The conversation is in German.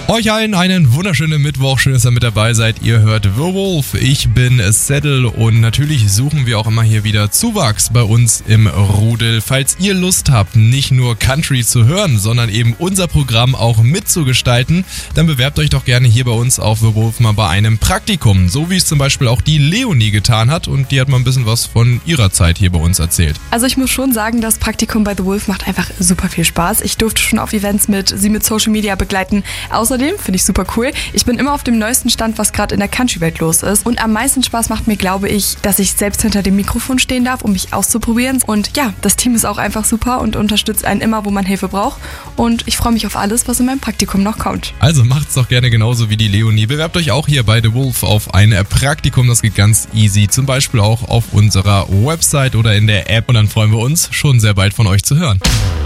Euch allen einen wunderschönen Mittwoch, schön, dass ihr mit dabei seid. Ihr hört The Wolf, ich bin Saddle und natürlich suchen wir auch immer hier wieder Zuwachs bei uns im Rudel. Falls ihr Lust habt, nicht nur Country zu hören, sondern eben unser Programm auch mitzugestalten, dann bewerbt euch doch gerne hier bei uns auf The Wolf mal bei einem Praktikum. So wie es zum Beispiel auch die Leonie getan hat und die hat mal ein bisschen was von ihrer Zeit hier bei uns erzählt. Also ich muss schon sagen, das Praktikum bei The Wolf macht einfach super viel Spaß. Ich durfte schon auf Events mit Social Media begleiten. Außerdem finde ich super cool. Ich bin immer auf dem neuesten Stand, was gerade in der Country-Welt los ist. Und am meisten Spaß macht mir, glaube ich, dass ich selbst hinter dem Mikrofon stehen darf, um mich auszuprobieren. Und ja, das Team ist auch einfach super und unterstützt einen immer, wo man Hilfe braucht. Und ich freue mich auf alles, was in meinem Praktikum noch kommt. Also macht's doch gerne genauso wie die Leonie. Bewerbt euch auch hier bei The Wolf auf ein Praktikum. Das geht ganz easy. Zum Beispiel auch auf unserer Website oder in der App. Und dann freuen wir uns, schon sehr bald von euch zu hören.